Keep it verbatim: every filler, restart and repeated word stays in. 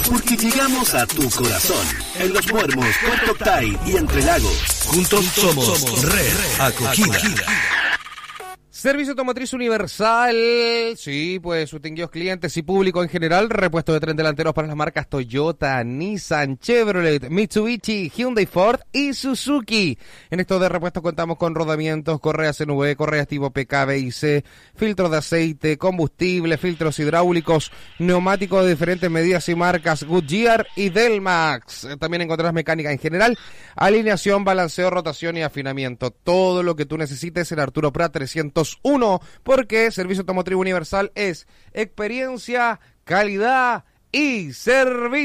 porque llegamos a tu corazón. En Los Muermos, Puerto Octay y Entre Lagos. Juntos somos Red Acogida. Servicio Automotriz Universal, sí, pues distinguidos clientes y público en general, repuesto de tren delanteros para las marcas Toyota, Nissan, Chevrolet, Mitsubishi, Hyundai, Ford y Suzuki. En esto de repuesto contamos con rodamientos, correas N V, correas tipo P K, B y C, filtros de aceite, combustible, filtros hidráulicos, neumáticos de diferentes medidas y marcas, Goodyear y Delmax. También encontrarás mecánica en general, alineación, balanceo, rotación y afinamiento. Todo lo que tú necesites en Arturo Prat trescientos uno, porque Servicio Automotriz Universal es experiencia, calidad y servicio.